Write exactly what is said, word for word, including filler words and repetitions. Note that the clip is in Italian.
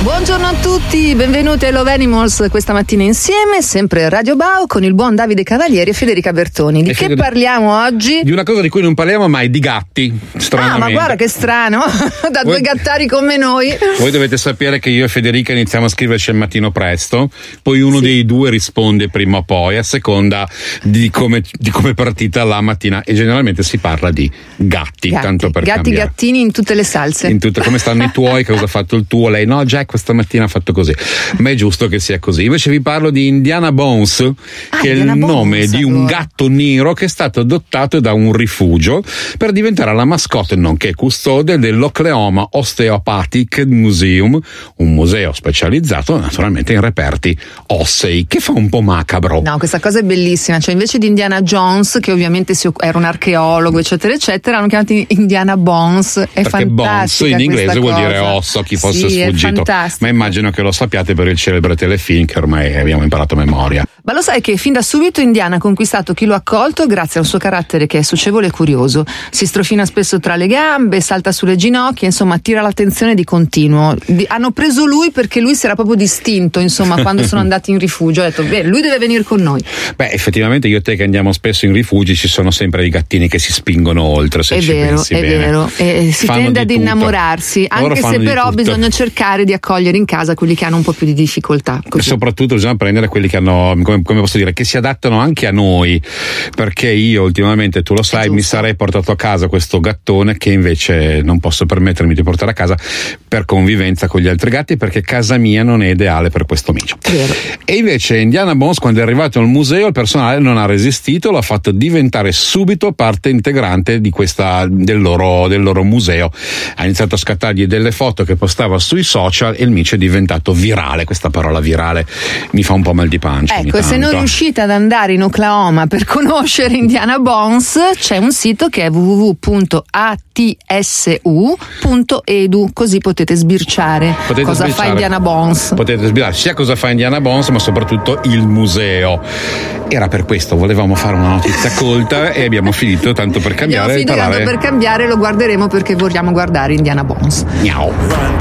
Buongiorno a tutti, benvenuti ai Love Animals questa mattina insieme, sempre Radio Bao con il buon Davide Cavalieri e Federica Bertoni. Di e che Federica... parliamo oggi? Di una cosa di cui non parliamo mai, di gatti, stranamente. Ah, ma guarda che strano, da voi, due gattari come noi. Voi dovete sapere che io e Federica iniziamo a scriverci al mattino presto, poi uno sì. dei due risponde prima o poi, a seconda di come, di come è partita la mattina, e generalmente si parla di gatti, gatti tanto per gatti, cambiare. gattini in tutte le salse. In tutte, come stanno i tuoi, cosa ha fatto il tuo, lei no, Jack questa mattina ha fatto così, ma è giusto che sia così. Invece vi parlo di Indiana Bones, ah, che Indiana è il Bones, nome di un allora. gatto nero che è stato adottato da un rifugio per diventare la mascotte nonché custode dell'Oklahoma Osteopathic Museum, un museo specializzato naturalmente in reperti ossei, che fa un po' macabro. No, questa cosa è bellissima, cioè invece di Indiana Jones, che ovviamente si, era un archeologo eccetera eccetera, hanno chiamato Indiana Bones. È perché bones in inglese vuol dire osso, chi fosse sì, sfuggito, ma immagino che lo sappiate per il celebre telefilm che ormai abbiamo imparato a memoria. Ma lo sai che fin da subito Indiana ha conquistato chi lo ha accolto grazie al suo carattere che è socievole e curioso, si strofina spesso tra le gambe, salta sulle ginocchia, insomma attira l'attenzione di continuo. Di, hanno preso lui perché lui si era proprio distinto, insomma, quando sono andati in rifugio, ha detto beh, lui deve venire con noi. Beh, effettivamente io e te che andiamo spesso in rifugi ci sono sempre dei gattini che si spingono oltre, se è ci vero, pensi è bene. vero, e si fanno tende ad tutto. innamorarsi, Loro anche se però tutto. bisogna cercare di accogliere in casa quelli che hanno un po' più di difficoltà. Così. E soprattutto bisogna prendere quelli che hanno, come, come posso dire, che si adattano anche a noi, perché io ultimamente, tu lo sai, mi sarei portato a casa questo gattone che invece non posso permettermi di portare a casa per convivenza con gli altri gatti, perché casa mia non è ideale per questo micio. Vero. E invece Indiana Bones, quando è arrivato al museo, il personale non ha resistito, l'ha fatto diventare subito parte integrante di questa, del loro, del loro museo. Ha iniziato a scattargli delle foto che postava sui social e il micio è diventato virale. Questa parola virale mi fa un po' mal di pancia. Ecco, e se non riuscite ad andare in Oklahoma per conoscere Indiana Bones, c'è un sito che è w w w punto a t s u punto e d u, così potete sbirciare potete cosa sbirciare, fa Indiana Bones. Potete sbirciare sia cosa fa Indiana Bones, ma soprattutto il museo. Era per questo, volevamo fare una notizia colta e abbiamo finito tanto per cambiare. Abbiamo finito tanto per cambiare, lo guarderemo perché vogliamo guardare Indiana Bones. Miau.